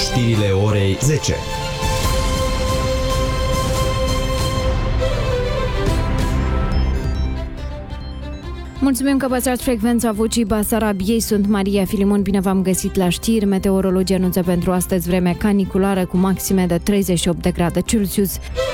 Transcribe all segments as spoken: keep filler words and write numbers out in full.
știrile orei zece. Mulțumim că păstrați frecvența Vocii Basarabiei. Sunt Maria Filimon, bine v-am găsit la știri. Meteorologii anunță pentru astăzi vreme caniculară cu maxime de treizeci și opt de grade Celsius.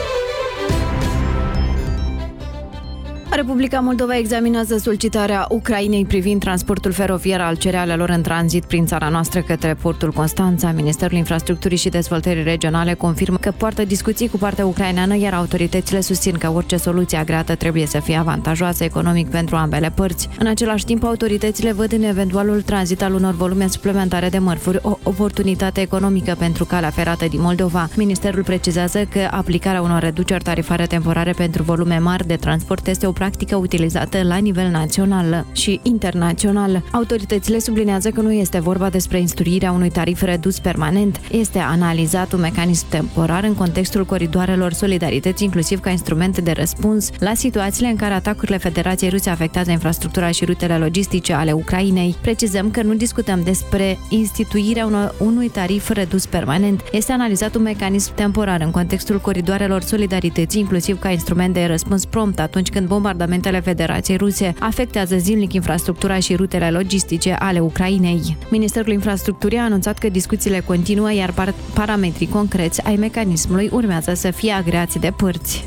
Republica Moldova examinează solicitarea Ucrainei privind transportul feroviar al cerealelor în tranzit prin țara noastră către portul Constanța. Ministerul Infrastructurii și Dezvoltării Regionale confirmă că poartă discuții cu partea ucraineană, iar autoritățile susțin că orice soluție agreată trebuie să fie avantajoasă economic pentru ambele părți. În același timp, autoritățile văd în eventualul tranzit al unor volume suplimentare de mărfuri o oportunitate economică pentru calea ferată din Moldova. Ministerul precizează că aplicarea unor reduceri tarifare temporare pentru volume mari de transport este o practică utilizată la nivel național și internațional. Autoritățile subliniază că nu este vorba despre instituirea unui tarif redus permanent. Este analizat un mecanism temporar în contextul coridoarelor solidarității, inclusiv ca instrument de răspuns la situațiile în care atacurile Federației Ruse afectează infrastructura și rutele logistice ale Ucrainei. Precizăm că nu discutăm despre instituirea unui tarif redus permanent. Este analizat un mecanism temporar în contextul coridoarelor solidarității, inclusiv ca instrument de răspuns prompt atunci când bombardamentele Federației Ruse afectează zilnic infrastructura și rutele logistice ale Ucrainei. Ministerul Infrastructurii a anunțat că discuțiile continuă, iar par- parametrii concreți ai mecanismului urmează să fie agreați de părți.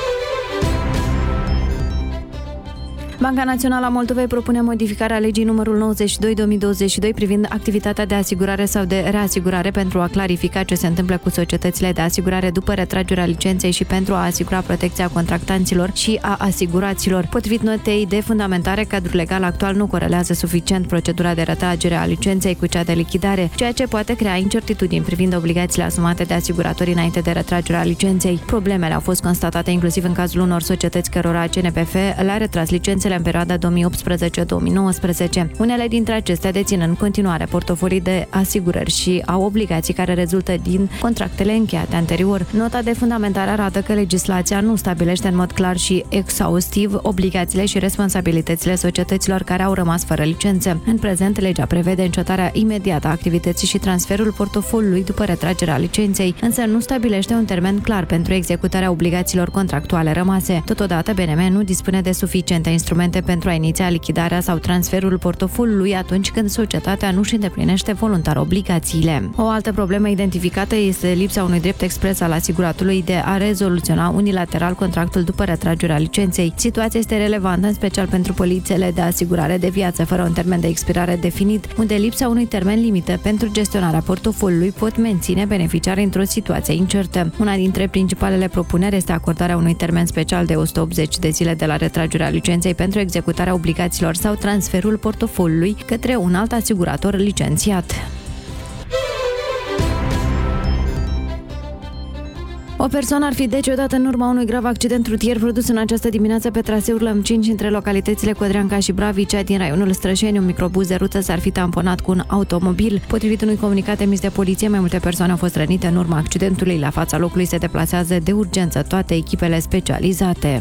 Banca Națională a Moldovei propune modificarea legii numărul nouăzeci și doi două mii douăzeci și doi privind activitatea de asigurare sau de reasigurare pentru a clarifica ce se întâmplă cu societățile de asigurare după retragerea licenței și pentru a asigura protecția contractanților și a asiguraților. Potrivit notei de fundamentare, cadrul legal actual nu corelează suficient procedura de retragere a licenței cu cea de lichidare, ceea ce poate crea incertitudini privind obligațiile asumate de asiguratori înainte de retragerea licenței. Problemele au fost constatate inclusiv în cazul unor societăți cărora C N P F le-a retras licențele în perioada două mii optsprezece două mii nouăsprezece. Unele dintre acestea dețin în continuare portofolii de asigurări și au obligații care rezultă din contractele încheiate anterior. Nota de fundamentare arată că legislația nu stabilește în mod clar și exhaustiv obligațiile și responsabilitățile societăților care au rămas fără licențe. În prezent, legea prevede încetarea imediată a activității și transferul portofoliului după retragerea licenței, însă nu stabilește un termen clar pentru executarea obligațiilor contractuale rămase. Totodată, B N M nu dispune de suficiente instrumente pentru a iniția lichidarea sau transferul portofoliului atunci când societatea nu își îndeplinește voluntar obligațiile. O altă problemă identificată este lipsa unui drept expres al asiguratului de a rezoluționa unilateral contractul după retragerea licenței. Situația este relevantă în special pentru polițele de asigurare de viață fără un termen de expirare definit, unde lipsa unui termen limită pentru gestionarea portofoliului pot menține beneficiarii într-o situație incertă. Una dintre principalele propuneri este acordarea unui termen special de o sută optzeci de zile de la retragerea licenței pentru executarea obligațiilor sau transferul portofoliului către un alt asigurator licențiat. O persoană ar fi decedat în urma unui grav accident rutier produs în această dimineață pe traseul M cinci între localitățile Codreanca și Bravicea din raionul Strășeni. Un microbuz de rută s-ar fi tamponat cu un automobil. Potrivit unui comunicat emis de poliție, mai multe persoane au fost rănite în urma accidentului. La fața locului se deplasează de urgență toate echipele specializate.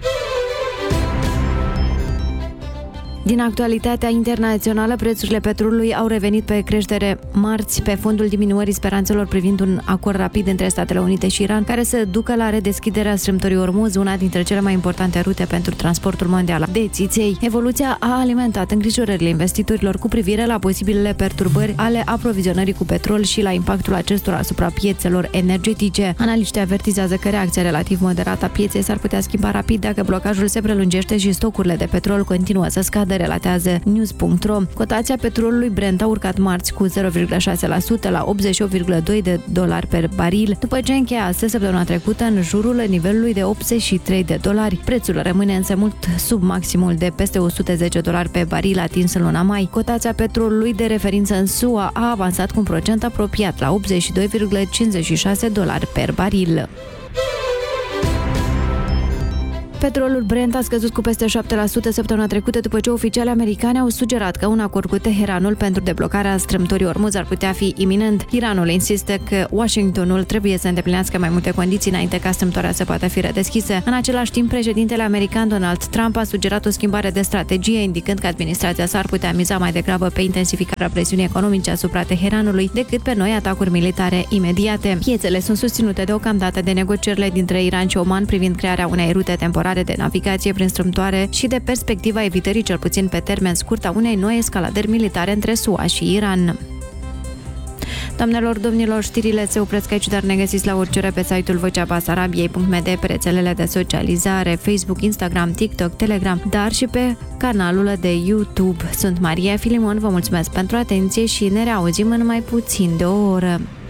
Din actualitatea internațională, prețurile petrolului au revenit pe creștere marți pe fondul diminuării speranțelor privind un acord rapid între Statele Unite și Iran, care să ducă la redeschiderea strâmtorii Ormuz, una dintre cele mai importante rute pentru transportul mondial de țiței. Evoluția a alimentat îngrijorările investitorilor cu privire la posibilele perturbări ale aprovizionării cu petrol și la impactul acestora asupra piețelor energetice. Analiștii avertizează că reacția relativ moderată a pieței s-ar putea schimba rapid dacă blocajul se prelungește și stocurile de petrol continuă să scadă, relatează news punct ro. Cotația petrolului Brent a urcat marți cu zero virgulă șase la sută la optzeci și opt virgulă doi de dolari per baril, după ce încheia astăzi săptămâna trecută în jurul nivelului de optzeci și trei de dolari. Prețul rămâne însă mult sub maximul de peste o sută zece dolari pe baril atins în luna mai. Cotația petrolului de referință în S U A a avansat cu un procent apropiat la optzeci și doi virgulă cincizeci și șase dolari per baril. Petrolul Brent a scăzut cu peste șapte la sută săptămâna trecută după ce oficialii americani au sugerat că un acord cu Teheranul pentru deblocarea strâmtorii Ormuz ar putea fi iminent. Iranul insistă că Washingtonul trebuie să îndeplinească mai multe condiții înainte ca strâmtoarea să poată fi redeschisă. În același timp, președintele american Donald Trump a sugerat o schimbare de strategie, indicând că administrația sa ar putea miza mai degrabă pe intensificarea presiunii economice asupra Teheranului decât pe noi atacuri militare imediate. Piețele sunt susținute deocamdată de negocierile dintre Iran și Oman privind crearea unei rute temporare de navigație prin strâmtoare și de perspectiva evitării cel puțin pe termen scurt a unei noi escaladări militare între S U A și Iran. Doamnelor, domnilor, știrile se opresc aici, dar ne găsiți la orice ore pe site-ul vocea basarabiei punct m d, pe rețelele de socializare, Facebook, Instagram, TikTok, Telegram, dar și pe canalul de YouTube. Sunt Maria Filimon, vă mulțumesc pentru atenție și ne reauzim în mai puțin de o oră.